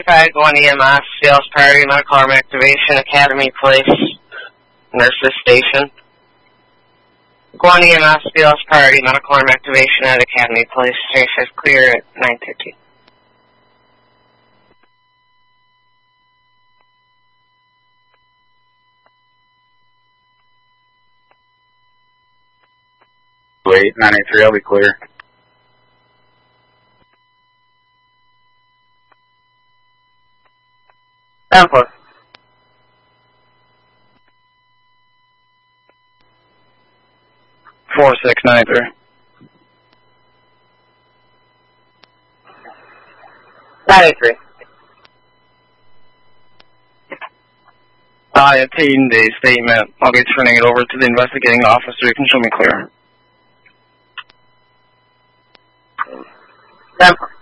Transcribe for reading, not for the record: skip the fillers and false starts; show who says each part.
Speaker 1: verified, 1 EMS, sales priority, medical arm activation, Academy Place, nurses station. 1 EMS, sales priority, medical arm activation at Academy Place, safe clear at 9:15.
Speaker 2: Wait, 983, I'll be clear.
Speaker 1: Temple.
Speaker 2: Four 693.
Speaker 1: 983.
Speaker 2: I obtained a statement. I'll be turning it over to the investigating officer. You can show me clear.
Speaker 1: Temple.